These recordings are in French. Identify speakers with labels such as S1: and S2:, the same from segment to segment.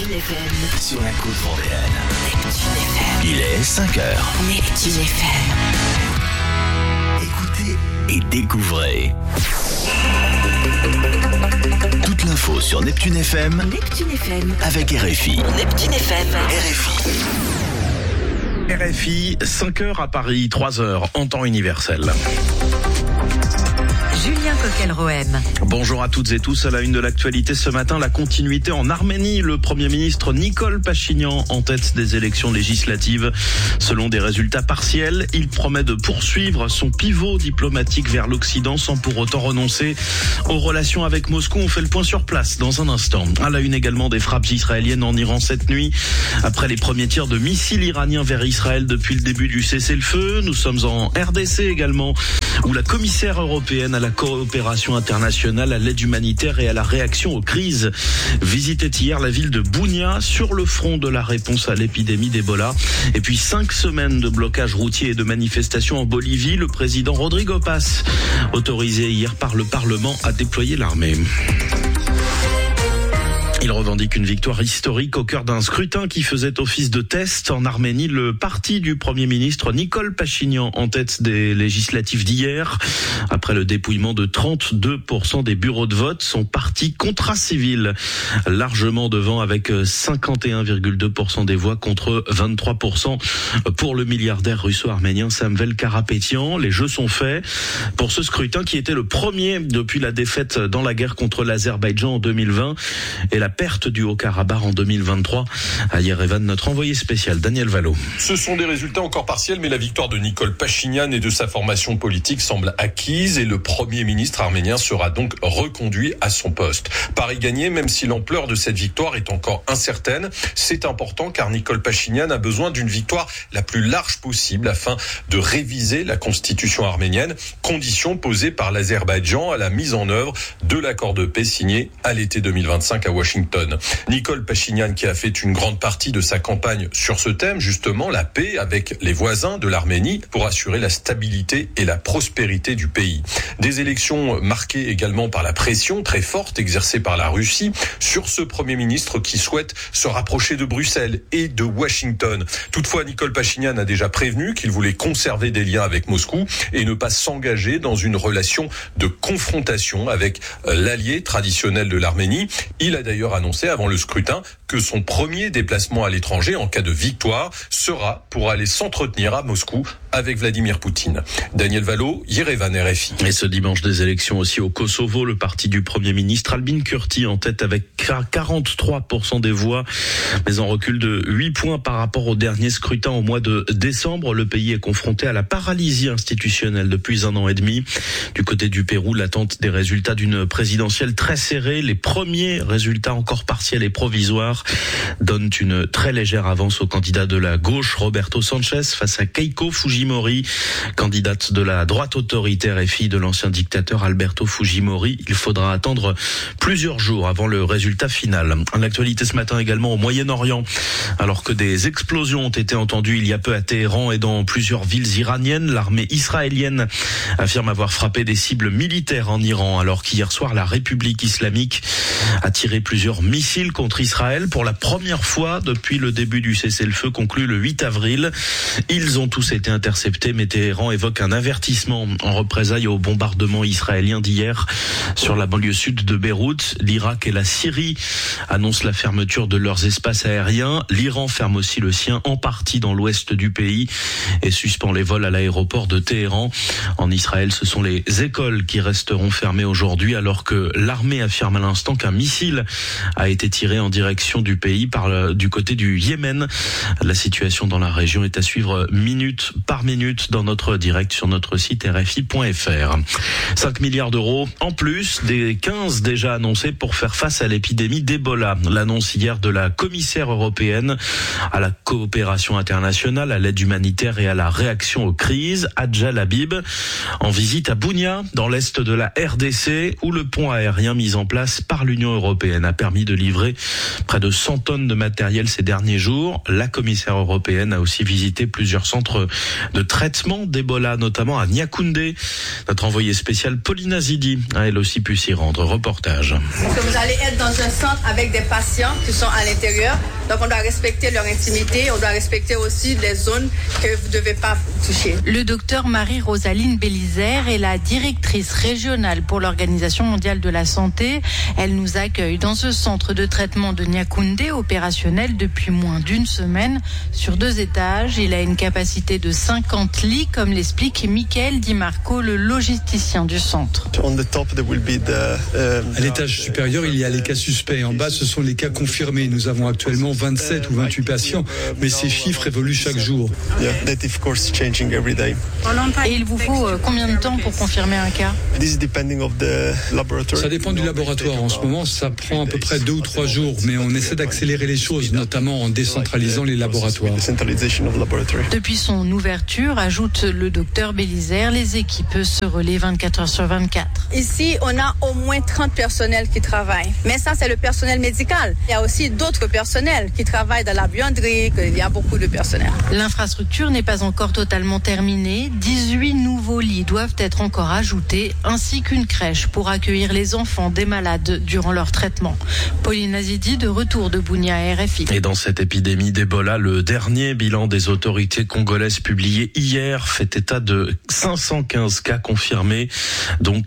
S1: Neptune FM.
S2: Sur la côte vendéenne.
S1: Neptune FM.
S2: Il est 5h.
S1: Neptune FM.
S2: Écoutez et découvrez. Toute l'info sur Neptune FM.
S1: Neptune FM.
S2: Avec RFI.
S1: Neptune FM.
S3: RFI, 5h à Paris, 3h en temps universel.
S4: Julien Coquel-Rohem.
S3: Bonjour à toutes et tous. À la une de l'actualité ce matin, la continuité en Arménie. Le Premier ministre Nikol Pachinian en tête des élections législatives. Selon des résultats partiels, il promet de poursuivre son pivot diplomatique vers l'Occident sans pour autant renoncer aux relations avec Moscou. On fait le point sur place dans un instant. À la une également des frappes israéliennes en Iran cette nuit. Après les premiers tirs de missiles iraniens vers Israël depuis le début du cessez-le-feu. Nous sommes en RDC également, où la commissaire européenne à la coopération internationale, à l'aide humanitaire et à la réaction aux crises visitait hier la ville de Bunia sur le front de la réponse à l'épidémie d'Ebola. Et puis 5 semaines de blocage routier et de manifestations en Bolivie. Le président Rodrigo Paz, autorisé hier par le Parlement à déployer l'armée. Il revendique une victoire historique au cœur d'un scrutin qui faisait office de test en Arménie. Le parti du Premier ministre Nikol Pachinian en tête des législatives d'hier. Après le dépouillement de 32% des bureaux de vote, son parti contrat civil largement devant avec 51,2% des voix contre 23% pour le milliardaire russo-arménien Samvel Karapetyan. Les jeux sont faits pour ce scrutin qui était le premier depuis la défaite dans la guerre contre l'Azerbaïdjan en 2020 et la perte du Haut-Karabakh en 2023. À Yerevan, notre envoyé spécial, Daniel Valo.
S5: Ce sont des résultats encore partiels, mais la victoire de Nikol Pachinian et de sa formation politique semble acquise et le Premier ministre arménien sera donc reconduit à son poste. Pari gagné, même si l'ampleur de cette victoire est encore incertaine. C'est important car Nikol Pachinian a besoin d'une victoire la plus large possible afin de réviser la constitution arménienne, condition posée par l'Azerbaïdjan à la mise en œuvre de l'accord de paix signé à l'été 2025 à Washington. Nikol Pachinian qui a fait une grande partie de sa campagne sur ce thème, justement la paix avec les voisins de l'Arménie pour assurer la stabilité et la prospérité du pays. Des élections marquées également par la pression très forte exercée par la Russie sur ce Premier ministre qui souhaite se rapprocher de Bruxelles et de Washington. Toutefois, Nikol Pachinian a déjà prévenu qu'il voulait conserver des liens avec Moscou et ne pas s'engager dans une relation de confrontation avec l'allié traditionnel de l'Arménie. Il a d'ailleurs annoncé avant le scrutin que son premier déplacement à l'étranger en cas de victoire sera pour aller s'entretenir à Moscou avec Vladimir Poutine. Daniel Valo, Yerevan, RFI.
S3: Et ce dimanche des élections aussi au Kosovo, le parti du Premier ministre Albin Kurti en tête avec 43% des voix, mais en recul de 8 points par rapport au dernier scrutin au mois de décembre. Le pays est confronté à la paralysie institutionnelle depuis 1 an et demi. Du côté du Pérou, l'attente des résultats d'une présidentielle très serrée. Les premiers résultats encore partiels et provisoires donnent une très légère avance au candidat de la gauche, Roberto Sanchez, face à Keiko Fujimori, candidate de la droite autoritaire et fille de l'ancien dictateur Alberto Fujimori. Il faudra attendre plusieurs jours avant le résultat final. L'actualité ce matin également au Moyen-Orient, alors que des explosions ont été entendues il y a peu à Téhéran et dans plusieurs villes iraniennes. L'armée israélienne affirme avoir frappé des cibles militaires en Iran, alors qu'hier soir la République islamique a tiré plusieurs missiles contre Israël pour la première fois depuis le début du cessez-le-feu conclu le 8 avril. Ils ont tous été interceptés, mais Téhéran évoque un avertissement en représailles au bombardement israélien d'hier sur la banlieue sud de Beyrouth. L'Irak et la Syrie annoncent la fermeture de leurs espaces aériens. L'Iran ferme aussi le sien en partie dans l'ouest du pays et suspend les vols à l'aéroport de Téhéran. En Israël, ce sont les écoles qui resteront fermées aujourd'hui, alors que l'armée affirme à l'instant qu'un missile a été tiré en direction du pays du côté du Yémen. La situation dans la région est à suivre minute par minute dans notre direct sur notre site rfi.fr. 5 milliards d'euros en plus des 15 déjà annoncés pour faire face à l'épidémie d'Ebola. L'annonce hier de la commissaire européenne à la coopération internationale, à l'aide humanitaire et à la réaction aux crises, Hadja Labib, en visite à Bunia, dans l'est de la RDC, où le pont aérien mis en place par l'Union européenne a permis de livrer près de 100 tonnes de matériel ces derniers jours. La commissaire européenne a aussi visité plusieurs centres de traitement d'Ebola, notamment à Niakoundé. Notre envoyée spéciale Paulina Zidi a elle aussi pu s'y rendre. Reportage.
S4: Vous allez être dans un centre avec des patients qui sont à l'intérieur. Donc on doit respecter leur intimité, on doit respecter aussi les zones que vous ne devez pas toucher.
S6: Le docteur Marie-Rosaline Bélizer est la directrice régionale pour l'Organisation mondiale de la santé. Elle nous accueille dans ce centre de traitement de Niakoundé, opérationnel depuis moins d'une semaine sur 2 étages. Il a une capacité de 50 lits, comme l'explique Michael Di Marco, le logisticien du centre.
S7: À l'étage supérieur, il y a les cas suspects. En bas, ce sont les cas confirmés. Nous avons actuellement 27 ou 28 patients, mais ces chiffres évoluent chaque jour.
S6: Et il vous faut combien de temps pour confirmer un cas ?
S7: Ça dépend du laboratoire. En ce moment, ça prend à peu près 2 ou 3 jours, mais on essaie d'accélérer les choses, notamment en décentralisant les laboratoires.
S6: Depuis son ouverture, ajoute le docteur Bélizer, les équipes se relaient 24 heures sur 24.
S4: Ici, on a au moins 30 personnels qui travaillent. Mais ça, c'est le personnel médical. Il y a aussi d'autres personnels qui travaillent dans la buanderie, il y a beaucoup de personnel.
S6: L'infrastructure n'est pas encore totalement terminée. 18 nouveaux lits doivent être encore ajoutés, ainsi qu'une crèche pour accueillir les enfants des malades durant leur traitement. Pauline Azidi, de retour de Bunia à RFI.
S3: Et dans cette épidémie d'Ebola, le dernier bilan des autorités congolaises publié hier fait état de 515 cas confirmés, dont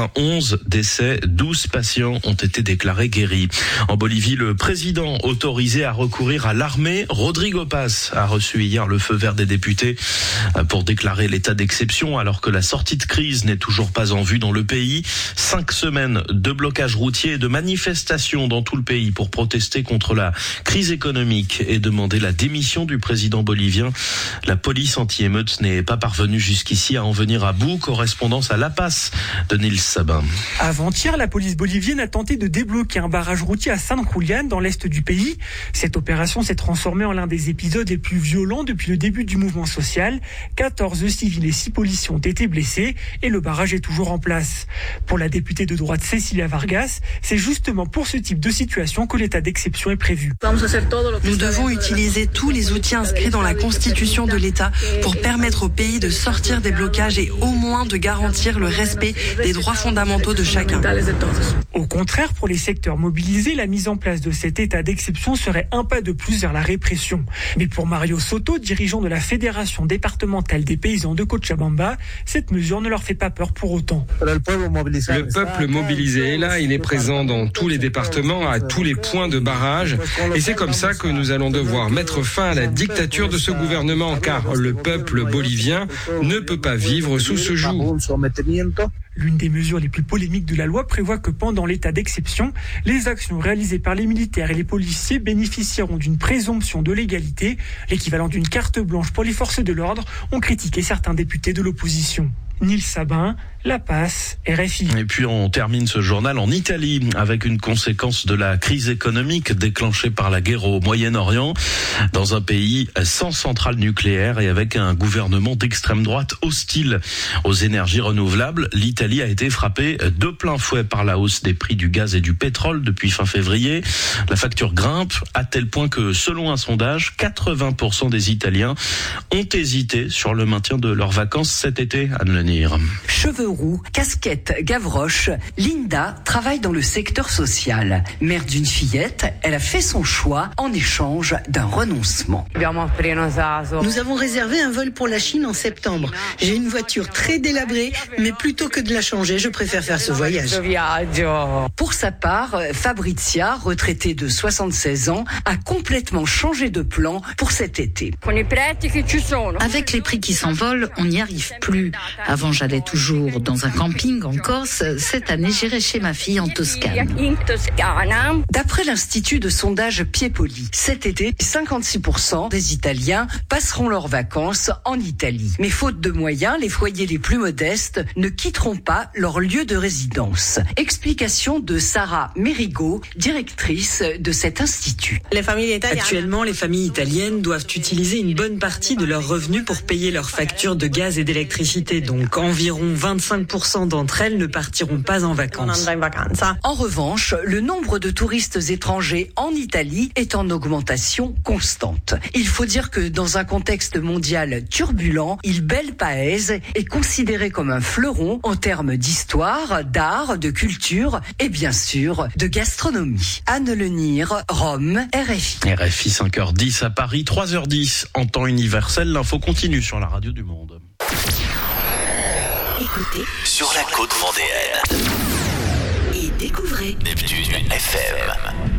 S3: 91 décès, 12 patients ont été déclarés guéris. En Bolivie, le président autorisé à recourir à l'armée, Rodrigo Paz, a reçu hier le feu vert des députés pour déclarer l'état d'exception alors que la sortie de crise n'est toujours pas en vue dans le pays. 5 semaines de blocage routier et de manifestations dans tout le pays pour protester contre la crise économique et demander la démission du président bolivien. La police anti-émeute n'est pas parvenue jusqu'ici à en venir à bout. Correspondance à La Paz de Nils Sabin.
S8: Avant-hier, la police bolivienne a tenté de débloquer un barrage routier à San Julián, dans l'est du pays. Cette opération s'est transformée en l'un des épisodes les plus violents depuis le début du mouvement social. 14 civils et 6 policiers ont été blessés et le barrage est toujours en place. Pour la députée de droite Cecilia Vargas, c'est justement pour ce type de situation que l'état d'exception est prévu.
S9: Nous devons utiliser tous les outils inscrits dans la constitution de l'État pour permettre au pays de sortir des blocages et au moins de garantir le respect des droits fondamentaux de chacun.
S8: Au contraire, pour les secteurs mobilisés, la mise en place de cet état d'exception serait un pas de plus vers la répression. Mais pour Mario Soto, dirigeant de la Fédération départementale des paysans de Cochabamba, cette mesure ne leur fait pas peur pour autant.
S10: Le peuple mobilisé est là, il est présent dans tous les départements, à tous les points de barrage. Et c'est comme ça que nous allons devoir mettre fin à la dictature de ce gouvernement, car le peuple bolivien ne peut pas vivre sous ce joug.
S8: L'une des mesures les plus polémiques de la loi prévoit que pendant l'état d'exception, les actions réalisées par les militaires et les policiers bénéficieront d'une présomption de légalité, l'équivalent d'une carte blanche pour les forces de l'ordre, ont critiqué certains députés de l'opposition. Nils Sabin, La Paz, RFI.
S3: Et puis on termine ce journal en Italie avec une conséquence de la crise économique déclenchée par la guerre au Moyen-Orient. Dans un pays sans centrale nucléaire et avec un gouvernement d'extrême droite hostile aux énergies renouvelables, l'Italie a été frappée de plein fouet par la hausse des prix du gaz et du pétrole depuis fin février. La facture grimpe à tel point que, selon un sondage, 80% des Italiens ont hésité sur le maintien de leurs vacances cet été.
S11: Cheveux roux, casquette, gavroche, Linda travaille dans le secteur social. Mère d'une fillette, elle a fait son choix en échange d'un renoncement.
S12: Nous avons réservé un vol pour la Chine en septembre. J'ai une voiture très délabrée, mais plutôt que de la changer, je préfère faire ce voyage.
S11: Pour sa part, Fabrizia, retraitée de 76 ans, a complètement changé de plan pour cet été.
S13: Avec les prix qui s'envolent, on n'y arrive plus. Avant, j'allais toujours dans un camping en Corse. Cette année, j'irai chez ma fille en Toscane.
S11: D'après l'Institut de sondage Piepoli, cet été, 56% des Italiens passeront leurs vacances en Italie. Mais faute de moyens, les foyers les plus modestes ne quitteront pas leur lieu de résidence. Explication de Sarah Merigo, directrice de cet institut.
S14: Actuellement, les familles italiennes doivent utiliser une bonne partie de leurs revenus pour payer leurs factures de gaz et d'électricité. Donc Donc environ 25% d'entre elles ne partiront pas en vacances.
S11: En revanche, le nombre de touristes étrangers en Italie est en augmentation constante. Il faut dire que dans un contexte mondial turbulent, Il Bel Paese est considéré comme un fleuron en termes d'histoire, d'art, de culture et bien sûr de gastronomie. Anne Lenire, Rome, RFI.
S3: RFI 5h10 à Paris, 3h10 en temps universel. L'info continue sur la radio du Monde.
S1: Écoutez
S2: sur la côte vendéenne
S1: et découvrez
S2: Neptune FM.